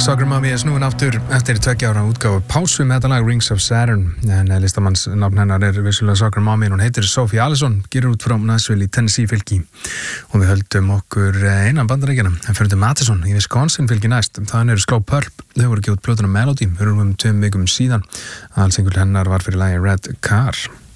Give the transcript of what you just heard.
Soccer Mommy snúin aftur eftir 2 ára útgáfu pásu með þetta lag Rings of Saturn en listamannsnafn hennar vissulega Soccer Mommy hún heitir Sophie Allison, gerur út frá Nashville í Tennessee fylki og við höldum okkur innan Bandaríkjanna en fyrir til Madison í Wisconsin fylki næst þannig eru Slow Pulp, þau voru gefið út plötuna Melody fyrir 2 vikum síðan aðalsingull hennar var fyrir lagi Red Car